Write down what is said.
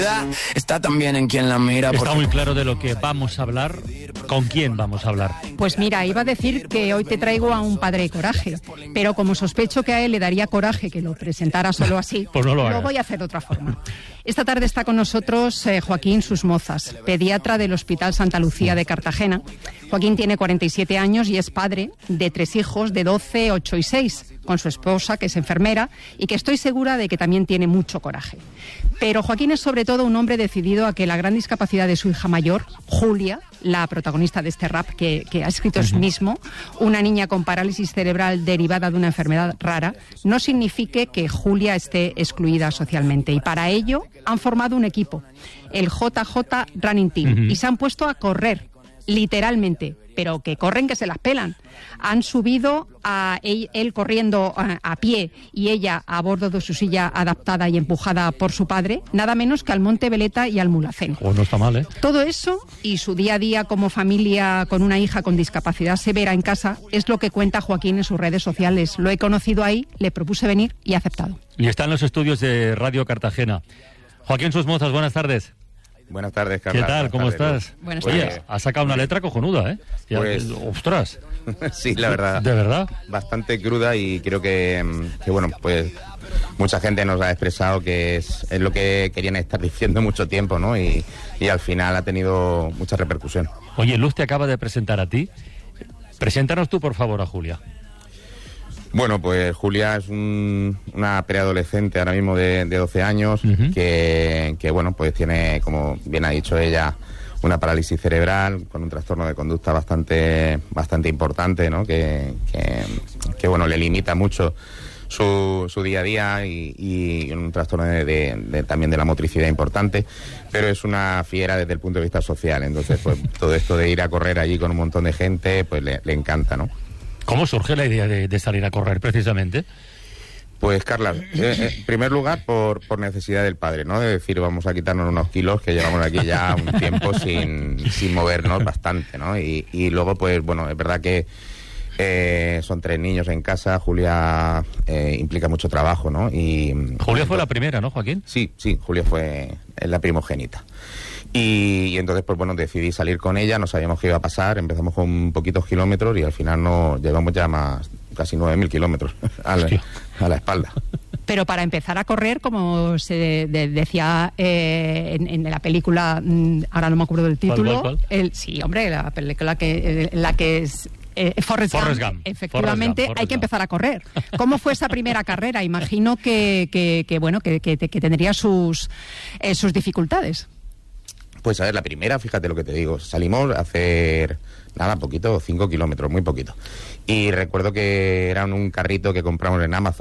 Está también en quien la mira. Está muy claro de lo que vamos a hablar. ¿Con quién vamos a hablar? Pues mira, iba a decir que hoy te traigo a un padre de coraje, pero como sospecho que a él le daría coraje que lo presentara solo así, pues no lo voy a hacer de otra forma. Esta tarde está con nosotros Joaquín Susmozas, pediatra del Hospital Santa Lucía de Cartagena. Joaquín tiene 47 años y es padre de 3 hijos de 12, 8 y 6, con su esposa, que es enfermera, y que estoy segura de que también tiene mucho coraje. Pero Joaquín es sobre todo un hombre decidido a que la gran discapacidad de su hija mayor, Julia, la protagonista de este rap que ha escrito él mismo, una niña con parálisis cerebral derivada de una enfermedad rara, no signifique que Julia esté excluida socialmente. Y para ello han formado un equipo, el JJ Running Team, y se han puesto a correr, literalmente, pero que corren que se las pelan. Han subido a él corriendo a pie y ella a bordo de su silla adaptada y empujada por su padre, nada menos que al Monte Veleta y al Mulhacén. Oh, no está mal, ¿eh? Todo eso y su día a día como familia con una hija con discapacidad severa en casa es lo que cuenta Joaquín en sus redes sociales. Lo he conocido ahí, le propuse venir y ha aceptado. Y está en los estudios de Radio Cartagena. Joaquín Susmozas, buenas tardes. Buenas tardes, Carla. ¿Qué tal? ¿Cómo estás? Buenas Oye, tardes. has sacado una letra cojonuda, ¿eh? Pues, ¡ostras! Sí, la verdad. ¿De verdad? Bastante cruda y creo que bueno, pues mucha gente nos ha expresado que es lo que querían estar diciendo mucho tiempo, ¿no? Y al final ha tenido mucha repercusión. Oye, Luz te acaba de presentar a ti. Preséntanos tú, por favor, a Julia. Bueno, pues Julia es una preadolescente ahora mismo de 12 años, que bueno, pues tiene, como bien ha dicho ella, una parálisis cerebral con un trastorno de conducta bastante importante, ¿no? Que bueno, le limita mucho su día a día y un trastorno también de la motricidad importante, pero es una fiera desde el punto de vista social. Entonces, pues todo esto de ir a correr allí con un montón de gente, pues le encanta, ¿no? ¿Cómo surge la idea de salir a correr, precisamente? Pues, Carla, en primer lugar, por necesidad del padre, ¿no? De decir, vamos a quitarnos unos kilos que llevamos aquí ya un tiempo sin movernos bastante, ¿no? Y luego, pues, bueno, es verdad que son 3 niños en casa. Julia implica mucho trabajo, ¿no? Julia fue la primera, ¿no, Joaquín? Sí, Julia fue la primogénita. Y entonces, pues bueno, decidí salir con ella, no sabíamos qué iba a pasar, empezamos con poquitos kilómetros y al final nos llevamos ya casi 9.000 kilómetros a la espalda. Pero para empezar a correr, como se decía en la película, ahora no me acuerdo del título. ¿Cuál? Sí, hombre, la película la que es Forrest Gump. Efectivamente, hay que empezar a correr. ¿Cómo fue esa primera carrera? Imagino que tendría sus dificultades. Pues a ver, la primera, fíjate lo que te digo, salimos a hacer, poquito, 5 kilómetros, muy poquito. Y recuerdo que era un carrito que compramos en Amazon,